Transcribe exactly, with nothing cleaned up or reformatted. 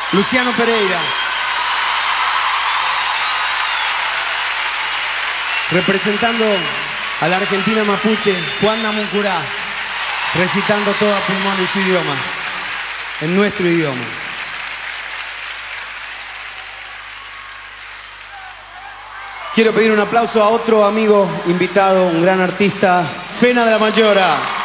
Luciano Pereira. Representando a la Argentina mapuche, Juan Namuncurá, recitando todo a pulmón en su idioma, en nuestro idioma. Quiero pedir un aplauso a otro amigo invitado, un gran artista, Fena de la Mayora.